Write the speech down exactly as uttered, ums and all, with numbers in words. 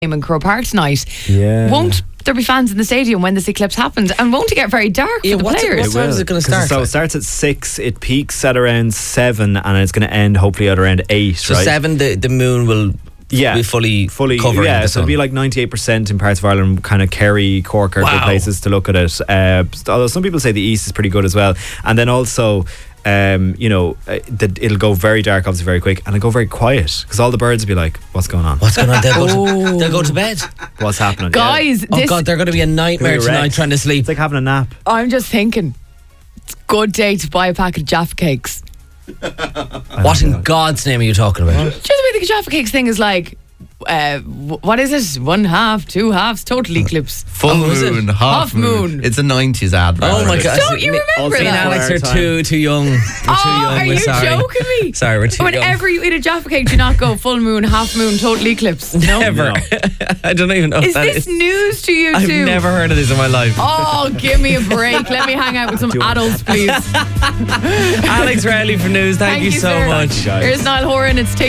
game in Crow Park tonight. Yeah. Won't there be fans in the stadium when this eclipse happens? And won't it get very dark Yeah, for the what, players? what time is it going to start? So it starts at six, it peaks at around seven, and it's going to end hopefully at around eight, so right? seven, the, the moon will Yeah, be fully, fully covered yeah, in the so sun. it'll be like ninety-eight percent in parts of Ireland, kind of Kerry, Cork are Wow. good places to look at it. Uh, although some people say the east is pretty good as well. And then also, um, you know, uh, the, it'll go very dark, obviously very quick, and it'll go very quiet because all the birds will be like, what's going on? What's going on? They'll, go to, they'll go to bed. What's happening? Guys, Yeah. Oh this, God, they're going to be a nightmare Gonna be tonight wrecked. trying to sleep. It's like having a nap. I'm just thinking, it's a good day to buy a packet of Jaffa cakes. What in God's name are you talking about? Just the way the Jaffa cakes thing is like, uh, w- what is it? One half, two halves, total eclipse. Full Oh, is it? moon, half, Half moon. It's a nineties advert. Oh my God! Don't you Me- remember me and that? Alex are Time. too too young. We're too Oh, young. are We're you sorry. joking me? Sorry, we're too young. Whenever you eat a Jaffa cake, do you not go full moon, half moon, total eclipse? No. Never. I don't even know Is what that this is. news to you I've too? never heard of this in my life. Oh, give me a break. Let me hang out with some Do it. adults, please. Alex Rowley for news. Thank, you so sir. much. guys. Here's Niall Horan. It's Take